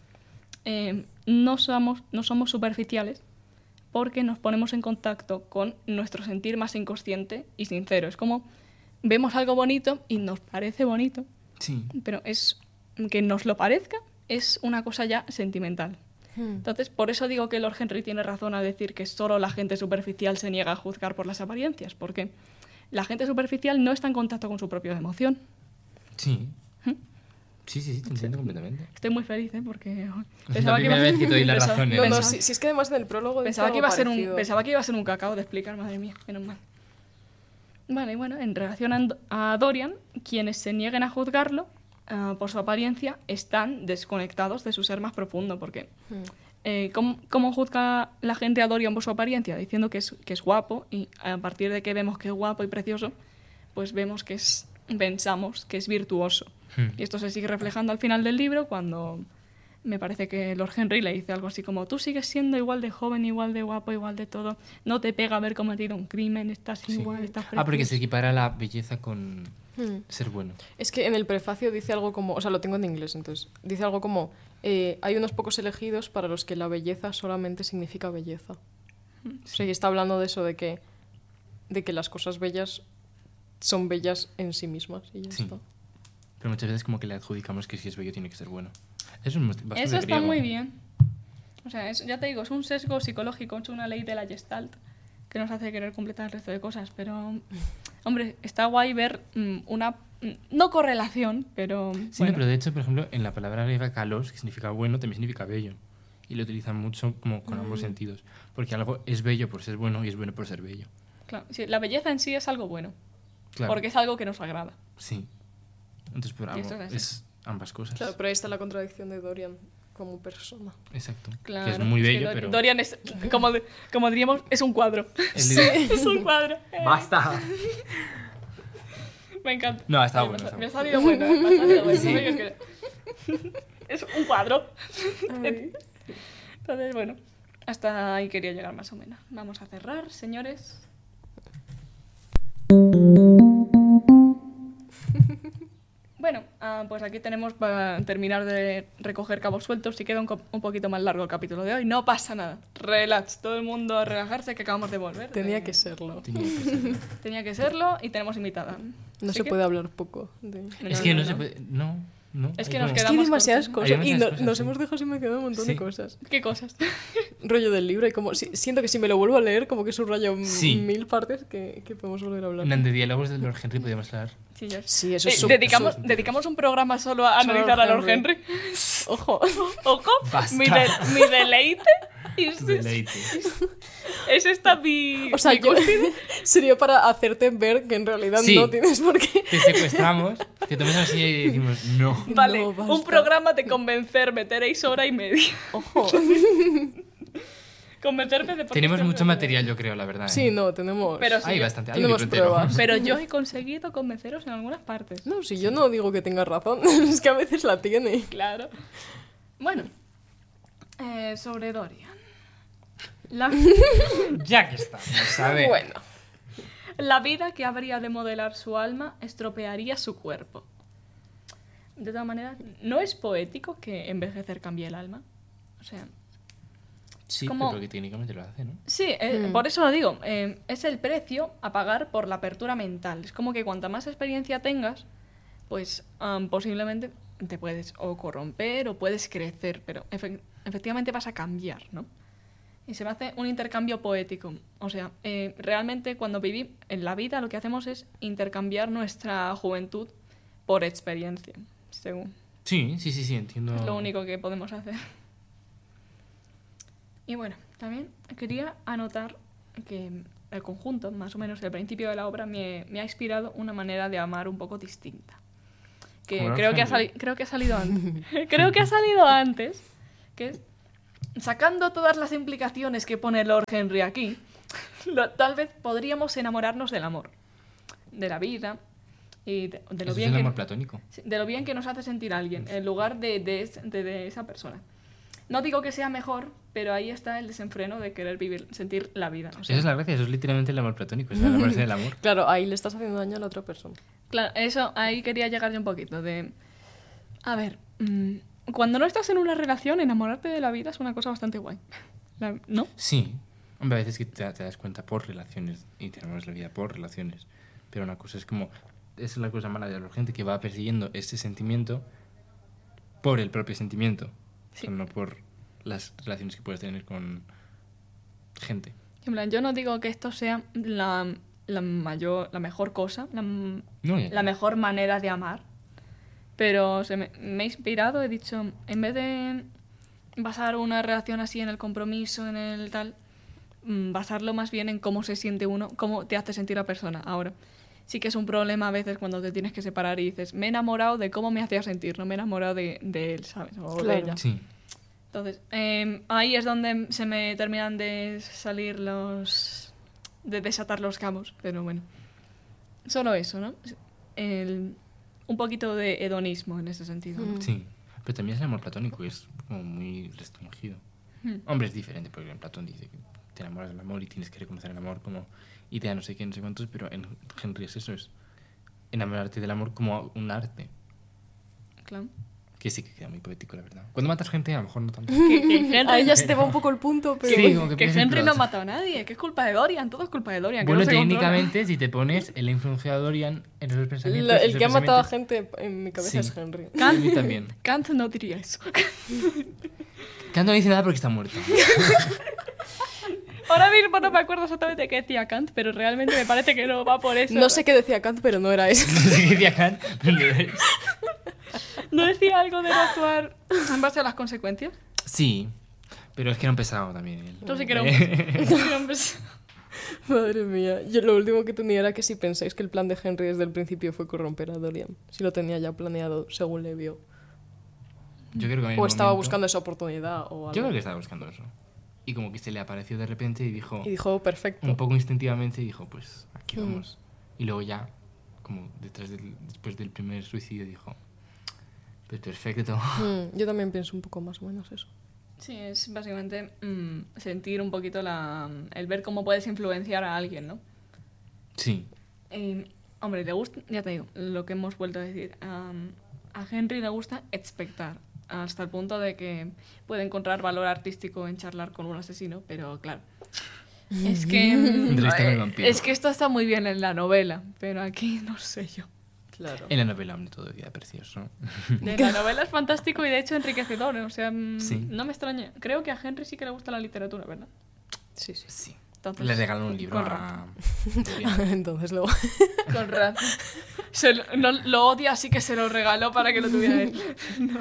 eh, no, somos, no somos superficiales porque nos ponemos en contacto con nuestro sentir más inconsciente y sincero. Es como vemos algo bonito y nos parece bonito, Sí. pero es que nos lo parezca es una cosa ya sentimental. Hmm. Entonces, por eso digo que Lord Henry tiene razón al decir que solo la gente superficial se niega a juzgar por las apariencias, porque la gente superficial no está en contacto con su propia emoción. Sí. ¿Mm? Sí, sí, sí, te entiendo completamente. Estoy muy feliz, ¿eh? Porque Es la primera vez que te doy la pensaba- razón. ¿eh? No, no, Pensaba- si, si es que además en el prólogo dice Pensaba que, algo iba a ser un, parecido. pensaba que iba a ser un cacao de explicar, madre mía, menos mal. Vale, bueno, en relación a Ando- a Dorian, quienes se nieguen a juzgarlo ah, por su apariencia están desconectados de su ser más profundo, porque Hmm. eh, ¿cómo, cómo juzga la gente a Dorian por su apariencia? Diciendo que es, que es guapo, y a partir de que vemos que es guapo y precioso, pues vemos que es, pensamos que es virtuoso. Hmm. Y esto se sigue reflejando al final del libro cuando me parece que Lord Henry le dice algo así como tú sigues siendo igual de joven, igual de guapo, igual de todo, no te pega haber cometido un crimen, estás Sí. igual, estás Ah, porque precioso". se equipara la belleza con Hmm. ser bueno. Es que en el prefacio dice algo como, o sea, lo tengo en inglés, entonces, dice algo como, eh, hay unos pocos elegidos para los que la belleza solamente significa belleza. O sea, y está hablando de eso, de que, de que las cosas bellas son bellas en sí mismas y ya Sí. está. Pero muchas veces como que le adjudicamos que si es bello tiene que ser bueno. Eso es bastante Eso está griego. muy bien. O sea, es- ya te digo, es un sesgo psicológico, es una ley de la Gestalt que nos hace querer completar el resto de cosas, pero, hombre, está guay ver mm, una, mm, no correlación, pero, Sí, no, bueno. pero de hecho, por ejemplo, en la palabra griega kalos, que significa bueno, también significa bello. Y lo utilizan mucho como con ambos Mm. sentidos. Porque algo es bello por ser bueno y es bueno por ser bello. Claro, sí, la belleza en sí es algo bueno, Claro. porque es algo que nos agrada. Sí. Entonces, por Y algo, esto es así. es ambas cosas. Claro, pero ahí está la contradicción de Dorian como persona. Exacto. Claro, Que es muy es que bello, Dor- pero... Dorian es, como, como diríamos, es un cuadro. el líder- Es un cuadro. Eh, ¡Basta! Me encanta. No, está Oye, bueno, Me, está me ha bueno. salido bueno. eh, me ha salido bueno. Sí. ¿no? Yo es que- Es un cuadro. Ay. Entonces, bueno, hasta ahí quería llegar más o menos. Vamos a cerrar, señores. Bueno, ah, pues aquí tenemos para terminar de recoger cabos sueltos. Si queda un, co- un poquito más largo el capítulo de hoy, no pasa nada. Relax, todo el mundo a relajarse que acabamos de volver. Tenía de- que serlo. Tenía que ser. Tenía que serlo y tenemos invitada. No Así se que- puede hablar poco. de- Es que no, se puede... No, no. Es hay que nos como- Es que hay Quedamos demasiadas cortos. cosas. Hay y demasiadas no- cosas, nos sí. hemos dejado sin me quedado un montón Sí. de cosas. ¿Qué cosas? Rollo del libro y como si- siento que si me lo vuelvo a leer como que subrayo m- Sí. mil partes que, que podemos volver a hablar. En de diálogos de Lord Henry podíamos hablar. Sí, ya. Sí, eso Eh, es su- dedicamos, eso es- dedicamos un programa solo a Solo analizar a Lord Lord Henry. Henry. Ojo. Ojo, Basta. mi, de- mi deleite. Es, es, Deleite. es esta mi. O sea, mi yo, cúspide. sería para hacerte ver que en realidad Sí. no tienes por qué. Te secuestramos, te tomas así y decimos no. Vale, No, un basta. programa de convencerme, tenéis hora y media. Ojo. Convencerme de por qué Tenemos estoy mucho haciendo- material, yo creo, la verdad. ¿eh? Sí, no, tenemos. Pero sí, Hay yo- bastante. Hay un tenemos libro entero. pruebas. Pero yo he conseguido convenceros en algunas partes. No, si yo no digo que tengas razón, es que a veces la tiene. Claro. Bueno, eh, sobre Dorian. La, Ya que estamos, a ver. Bueno. la vida que habría de modelar su alma estropearía su cuerpo. De todas maneras, ¿no es poético que envejecer cambie el alma? O sea, Sí, como- pero que técnicamente lo hace, ¿no? sí, eh, Hmm. por eso lo digo. eh, es el precio a pagar por la apertura mental. Es como que cuanta más experiencia tengas, pues am, posiblemente te puedes o corromper o puedes crecer, pero efe- efectivamente vas a cambiar, ¿no? Y se me hace un intercambio poético. O sea, eh, realmente cuando vivimos en la vida lo que hacemos es intercambiar nuestra juventud por experiencia, según. Sí, sí, sí, sí, entiendo. Es lo único que podemos hacer. Y bueno, también quería anotar que el conjunto, más o menos el principio de la obra, me, me ha inspirado una manera de amar un poco distinta. Que Como creo que, ha Henry. sali- creo que ha salido antes. creo que ha salido antes. Que es, sacando todas las implicaciones que pone Lord Henry aquí, lo- tal vez podríamos enamorarnos del amor, de la vida y de, de lo Eso bien es el que amor platónico. Sí, de lo bien que nos hace sentir alguien, en lugar de, de, es- de- de esa persona. No digo que sea mejor, pero ahí está el desenfreno de querer vivir, sentir la vida. O sea, Esa es la gracia, eso es literalmente el amor platónico, es enamorarse del amor. Claro, ahí le estás haciendo daño a la otra persona. claro, eso, ahí quería llegar yo un poquito de... A ver, mm, cuando no estás en una relación, enamorarte de la vida es una cosa bastante guay. La- ¿No? Sí, hombre, a veces que te, te das cuenta por relaciones y te enamoras de la vida por relaciones, pero una cosa es como, esa es la cosa mala de la gente que va persiguiendo ese sentimiento por el propio sentimiento, Sí. o sea, no por las relaciones que puedes tener con gente. En plan, yo no digo que esto sea la, la mayor, la mejor cosa, la, No, ya, la ya. mejor manera de amar, pero se me, me he inspirado, he dicho, en vez de basar una relación así en el compromiso, en el tal, mm, basarlo más bien en cómo se siente uno, cómo te hace sentir la persona. Ahora, sí que es un problema a veces cuando te tienes que separar y dices, me he enamorado de cómo me hacía sentir, no me he enamorado de, de él, ¿sabes? O de Claro. ella. Sí, Entonces, eh, ahí es donde se me terminan de salir los... de desatar los cabos, pero bueno. Solo eso, ¿no? El- un poquito de hedonismo en ese sentido. ¿no? Mm. sí. Pero también es el amor platónico, es como muy restringido. Hmm. Hombre, es diferente, porque en Platón dice que te enamoras del amor y tienes que reconocer el amor como idea no sé qué, no sé cuántos, pero en Henry es eso, es enamorarte del amor como un arte, Claro. que sí que queda muy poético, la verdad. Cuando matas gente, a lo mejor no tanto. Que, que Henry, Ahí ya se te va un poco el punto, pero... Sí, como que que piensas en Henry no ha pros. matado a nadie, que es culpa de Dorian, todo es culpa de Dorian. que Bueno, no se controla. técnicamente, si te pones el influencia de Dorian en esos pensamientos... La- el esos que ha matado a pensamientos- gente en mi cabeza Sí. es Henry. A mí también. Kant no diría eso. Kant no dice nada porque está muerto. Ahora mismo no me acuerdo exactamente qué decía Kant, pero realmente me parece que no va por eso. No sé qué decía Kant, pero no era eso. No sé qué decía Kant, pero no es. ¿No decía algo de no actuar en base a las consecuencias? Sí, pero es que era un pesado también. él. Yo sí que era un... era un pes- Madre mía. Yo lo último que tenía era que si pensáis que el plan de Henry desde el principio fue corromper a Dorian. Si lo tenía ya planeado según le vio. Yo creo que en O el estaba momento- buscando esa oportunidad o algo. Yo creo que estaba buscando eso. Y como que se le apareció de repente y dijo, Y dijo, perfecto. un poco instintivamente, dijo, pues aquí Mm. vamos. Y luego ya, como detrás del, después del primer suicidio, dijo, pues perfecto. Mm, yo también pienso un poco más o menos eso. Sí, es básicamente mm, sentir un poquito la... el ver cómo puedes influenciar a alguien, ¿no? Sí, Eh, hombre, le gusta, ya te digo, lo que hemos vuelto a decir. am, a Henry le gusta expectar, hasta el punto de que puede encontrar valor artístico en charlar con un asesino, pero claro. Es que. mm, Entrevista con el eh, vampiro. es que esto está muy bien en la novela, pero aquí no sé yo. Claro. en la novela, hombre, todo queda precioso. De la novela es fantástico y de hecho enriquecedor, o sea, mm, Sí. no me extraña. Creo que a Henry sí que le gusta la literatura, ¿verdad? Sí, sí. Sí. Entonces, Le regaló un libro con a... Entonces luego... Con razón. Se lo, no- lo odia, así que se lo regaló para que lo tuviera él. No.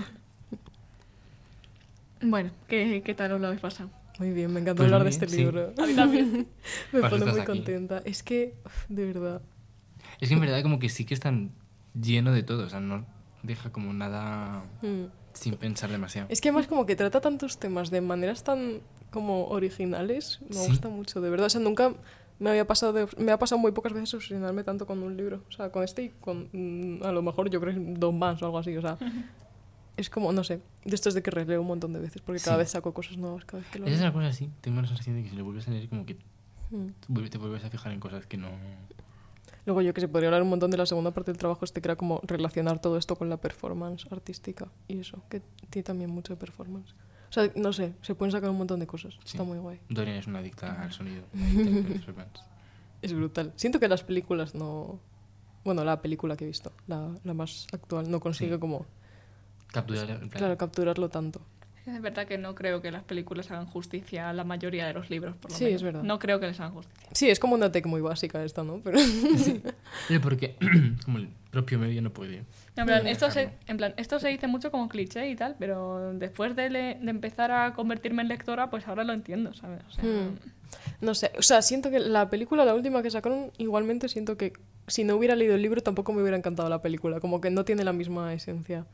Bueno, ¿qué, ¿qué tal os lo habéis pasado? Muy bien, me encanta Pues hablar muy de bien, este sí. libro. A mí también. Me Para eso pone muy estás aquí. contenta. Es que, uf, de verdad. Es que en verdad como que sí que es tan lleno de todo, o sea, no deja como nada Mm. sin pensar demasiado. Es que además como que trata tantos temas de maneras tan como originales. Me Sí. gusta mucho, de verdad. O sea, nunca me había pasado de- me ha pasado muy pocas veces obsesionarme tanto con un libro. O sea, con este y con mm, a lo mejor yo creo que dos más o algo así. O sea, es como, no sé, de estos de que releo un montón de veces porque cada Sí. vez saco cosas nuevas cada vez que lo Esa es leo. una cosa así, tengo la sensación de que si lo vuelves a leer como que Mm. te vuelves- te vuelves a fijar en cosas que no... Luego yo que sé, podría hablar un montón de la segunda parte del trabajo este que era como relacionar todo esto con la performance artística y eso, que tiene también mucho de performance. O sea, no sé, se pueden sacar un montón de cosas. Sí. Está muy guay. Dorian es una adicta al sonido. de Performance. Es brutal. Siento que las películas no... Bueno, la película que he visto, la, la más actual, no consigue Sí. como, Capturar, en plan, claro, capturarlo tanto. Es verdad que no creo que las películas hagan justicia a la mayoría de los libros, por lo Sí, menos. es verdad. No creo que les hagan justicia. Sí, es como una tech muy básica esta, ¿no? Pero Pero porque como el propio medio no puede. En plan, Mm. esto se, en plan, esto se dice mucho como cliché y tal, pero después de, le- de empezar a convertirme en lectora, pues ahora lo entiendo, ¿sabes? O sea, Hmm. No sé, o sea, siento que la película, la última que sacaron, igualmente siento que si no hubiera leído el libro tampoco me hubiera encantado la película, como que no tiene la misma esencia.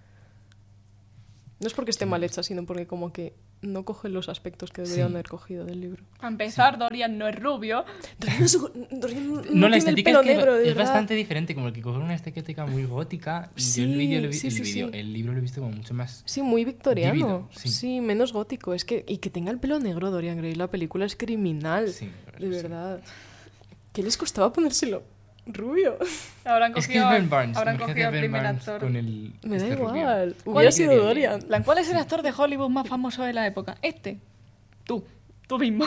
No es porque esté mal hecha, sino porque como que no coge los aspectos que deberían Sí. haber cogido del libro. a empezar, Dorian no es rubio. Dorian, es- Dorian no, No, tiene la el estética pelo es que negro, de es verdad. bastante diferente, como que coger una estética muy gótica. Y Sí, yo el vídeo, lo vi- sí, el, sí, vídeo- sí. el libro lo he visto como mucho más. Sí, muy victoriano. Vívido, sí. sí. menos gótico. Es que, y que tenga el pelo negro Dorian Gray, la película es criminal. Sí, de sí. verdad. ¿Qué les costaba ponérselo rubio? Habrán Es que cogido, es Ben Barnes. habrán imagínate cogido a al Ben primer Barnes actor. con el. Me da este rubio. igual. ¿Cuál Hubiera sido quedaría Dorian. bien? Plan, ¿cuál es el actor de Hollywood más famoso de la época? Este. Tú. Tú mismo.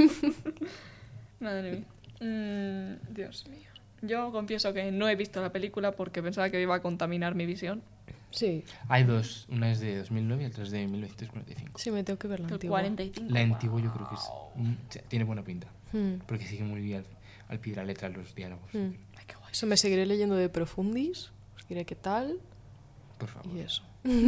Madre mía. Mm, Dios mío. Yo confieso que no he visto la película porque pensaba que iba a contaminar mi visión. Sí, Hay dos. Una es de dos mil nueve y otra es de mil novecientos cuarenta y cinco. sí, me tengo que ver la El antigua. cuarenta y cinco. La antigua yo creo que es. mm, tiene buena pinta. Hmm, Porque sigue muy bien al, al pie de la letra los diálogos. hmm. Ay, qué guay. Eso me seguiré leyendo de Profundis. Os diré qué tal. Por favor. Y eso.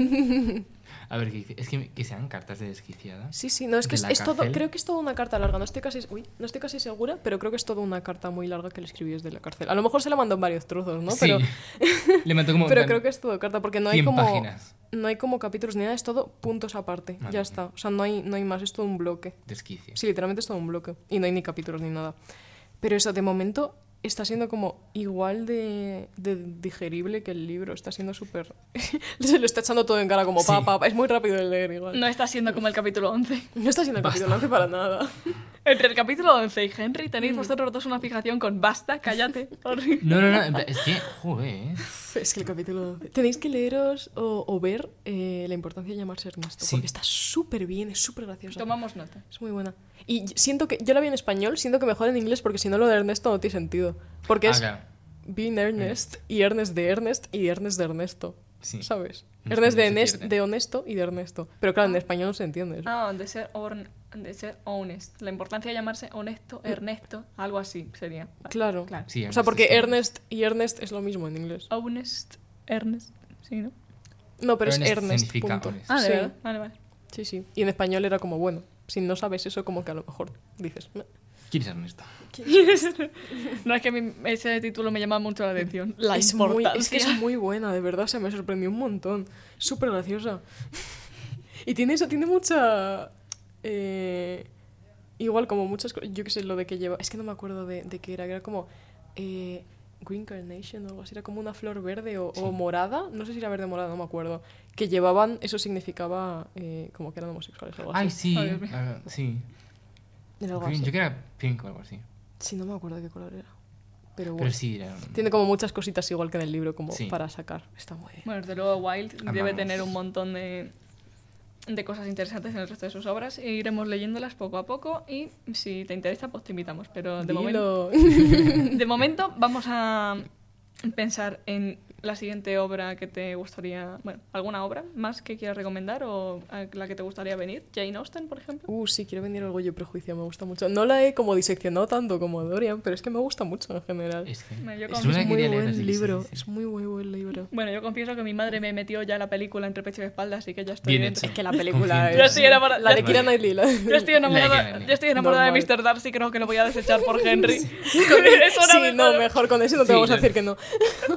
A ver, ¿qué dice? Es que, que sean cartas de desquiciada. Sí, sí, no, es que ¿De es, la es todo, cárcel? creo que es toda una carta larga. No estoy casi, uy, no estoy casi segura, pero creo que es toda una carta muy larga que le escribí desde la cárcel. A lo mejor se la mandó en varios trozos, ¿no? Sí. Pero, Le mandó como. pero en plan creo que es todo carta, porque no hay cien como páginas. no hay como capítulos ni nada, es todo puntos aparte. Madre ya mía. está. O sea, no hay, no hay más, es todo un bloque. Desquicia. Sí, literalmente es todo un bloque. Y no hay ni capítulos ni nada. Pero eso, de momento, está siendo como igual de, de digerible que el libro. Está siendo súper... Se lo está echando todo en cara como Sí. pa, pa, pa. Es muy rápido de leer igual. No está siendo como el capítulo once. No está siendo el capítulo once para nada. Entre el capítulo once y Henry tenéis Mm. vosotros dos una fijación con basta, cállate. Horrible. No, no, no. en plan, Es que, joder. ¿eh? Es que el capítulo once... Tenéis que leeros o, o ver eh, La importancia de llamarse Ernesto. Sí. Porque está súper bien, es súper graciosa. Tomamos nota. Es muy buena. Y siento que... Yo la vi en español, siento que mejor en inglés porque si no lo de Ernesto no tiene sentido. Porque Ah, es... claro. Being Ernest y Ernest de Ernest y Ernest de Ernesto. Sí. ¿Sabes? En Ernest de, español se Ernest, pierde. de honesto y de Ernesto. Pero claro, en español no se entiende eso. Ah, de ser, orn- de ser honest. La importancia de llamarse honesto, Ernesto, algo así sería. Vale, Claro. Claro. Sí, O sea, porque es- Ernest y Ernest es lo mismo en inglés. Honest, Ernest. Sí, ¿no? No, pero Ernest es Ernest. significa punto. honest. Ah, de Sí. verdad. Vale, vale. Sí, sí. Y en español era como, bueno, si no sabes eso, como que a lo mejor dices... "Meh". ¿Quién es Ernesto? No, es que a mí ese título me llama mucho la atención. La es, muy, importancia. es que es muy buena, de verdad, se me sorprendió un montón. Súper graciosa. Y tiene eso, tiene mucha... eh, igual como muchas cosas, yo qué sé, lo de que lleva... Es que no me acuerdo de, de qué era, era como... eh, Green Carnation o algo así, era como una flor verde o, o morada, no sé si era verde o morada, no me acuerdo. Que llevaban, eso significaba eh, como que eran homosexuales o algo Ay, así. sí. Ay, Dios mío. ah, sí. Era algo Green, así. yo creo que era pink o algo así. Sí, no me acuerdo de qué color era. Pero bueno. Pero sí, era. Tiene como muchas cositas igual que en el libro, como Sí. para sacar. Está muy bien. Bueno, desde luego Wilde debe Amamos. tener un montón de, de cosas interesantes en el resto de sus obras e iremos leyéndolas poco a poco y si te interesa pues te invitamos. Pero de, momento, Dilo. de momento vamos a pensar en la siguiente obra que te gustaría... Bueno, ¿alguna obra más que quieras recomendar o a la que te gustaría venir? Jane Austen, por ejemplo. Uh, sí, quiero venir Orgullo y Prejuicio, me gusta mucho. No la he como diseccionado tanto como Dorian, pero es que me gusta mucho en general. Es que. Bueno, yo es confieso- una Es que muy quería leer, buen así que sí, libro, sí, sí. es muy, muy buen libro. Bueno, yo confieso que mi madre me metió ya la película entre pecho y espalda, así que ya estoy... Bien dentro. hecho. Es que la película Confío en es... ti. Yo estoy enamorada- La de yo- Keira Knightley. La... Yo estoy enamorada, Like yo estoy enamorada de Normal. mister Darcy, creo que lo voy a desechar por Henry. Con eso Sí, me no, paro. mejor con eso no te Sí, vamos a no. decir que no.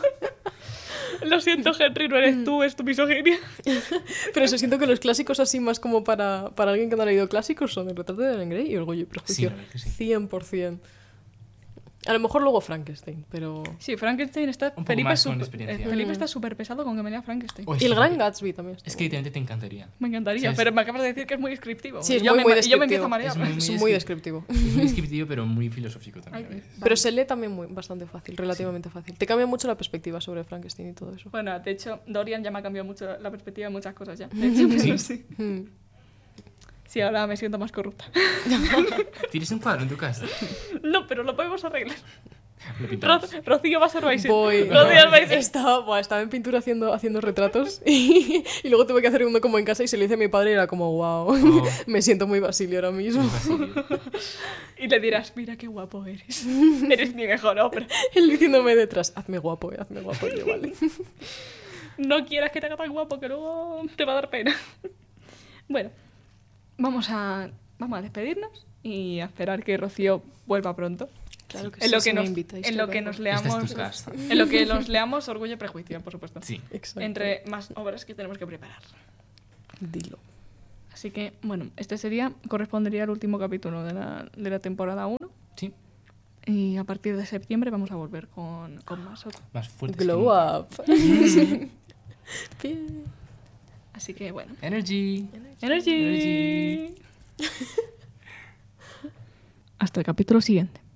Lo siento, Henry, no eres tú, es tu misoginia. Pero eso, siento que los clásicos así más como para, para alguien que no ha leído clásicos son El retrato de Dorian Gray y Orgullo y Prejuicio. Sí, la verdad que sí. cien por ciento. A lo mejor luego Frankenstein, pero... Sí, Frankenstein está... poco Felipe, más es con súper- experiencia. eh, Felipe Mm. está súper pesado con que me lea Frankenstein. Oh, Y el sí, Gran sí. Gatsby también. está Es muy que bien. literalmente te encantaría. Me encantaría, ¿Sabes? pero me acabas de decir que es muy descriptivo. Sí, es yo muy, me, muy Yo me descriptivo. empiezo a marear. Es muy, muy Es muy descri- descriptivo. Es muy descriptivo, pero muy filosófico también. a Ay, veces. Pero se lee también muy, bastante fácil, relativamente fácil. Te cambia mucho la perspectiva sobre Frankenstein y todo eso. Bueno, de hecho, Dorian ya me ha cambiado mucho la perspectiva de muchas cosas ya. De hecho, pero sí. Mm. Sí, ahora me siento más corrupta. ¿Tienes un cuadro en tu casa? No, pero lo podemos arreglar. Lo pintamos. Ro- Rocío va a ser Basil. Voy. Rocío es Basil. Estaba, buah, estaba en pintura haciendo, haciendo retratos y, y luego tuve que hacer uno como en casa y se lo hice a mi padre y era como, wow, Oh. me siento muy Basilio ahora mismo. Basilio. Y le dirás, mira qué guapo eres. Eres mi mejor obra. Él diciéndome detrás, hazme guapo, eh, hazme guapo. Y yo, vale. No quieras que te haga tan guapo que luego te va a dar pena. Bueno, vamos a, vamos a despedirnos y a esperar que Rocío vuelva pronto. Claro que En sí, lo si que me nos, invitáis, en yo lo que vengo. nos Esta leamos, es tu casa. en lo que nos leamos Orgullo y Prejuicio, por supuesto. Sí. Exacto. Entre más obras que tenemos que preparar. Dilo. Así que, bueno, este sería, correspondería al último capítulo de la, de la temporada uno. Sí. Y a partir de septiembre vamos a volver con, con más. otro. Más fuerte. Glow up. Mm. Bien. Así que, bueno. Energy. Energy. Energy. Hasta el capítulo siguiente.